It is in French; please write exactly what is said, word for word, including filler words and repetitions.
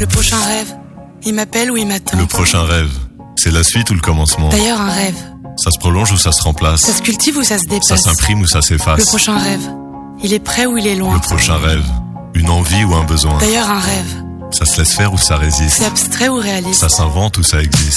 Le prochain rêve, il m'appelle ou il m'attend. Le prochain rêve, c'est la suite ou le commencement? D'ailleurs, un rêve, Ça se prolonge ou ça se remplace? ça se cultive ou ça se Ça dépasse. s'imprime ou ça Le s'efface? prochain rêve, il est près ou il est loin. Le prochain rêve, une envie ou un besoin? D'ailleurs, un rêve, Ça se laisse faire ou ça résiste? c'est abstrait ou réaliste. Ça s'invente ou ça existe?